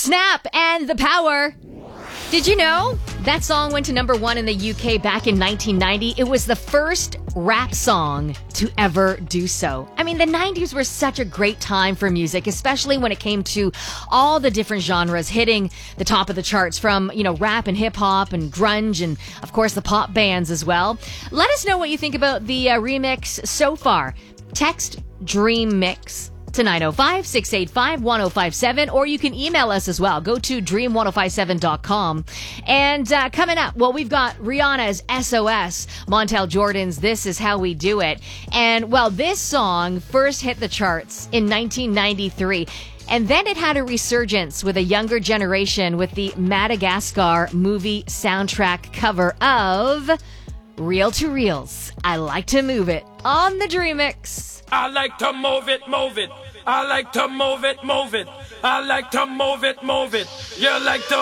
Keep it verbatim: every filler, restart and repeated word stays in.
Snap and the Power. Did you know that song went to number one in the U K back in nineteen ninety? It was the first rap song to ever do so. I mean, the nineties were such a great time for music, especially when it came to all the different genres hitting the top of the charts, from, you know, rap and hip hop and grunge and, of course, the pop bands as well. Let us know what you think about the uh, remix so far. Text Dream Mix to nine oh five, six eight five, one oh five seven, or you can email us as well. Go to dream one oh five seven dot com. And uh, coming up, well, we've got Rihanna's S O S, Montel Jordan's This Is How We Do It. And, well, this song first hit the charts in nineteen ninety-three. And then it had a resurgence with a younger generation with the Madagascar movie soundtrack cover of Reel to Reels, I Like to Move It, on the Dream Mix. I like to move it, move it. I like to move it, move it. I like to move it, move it. You like to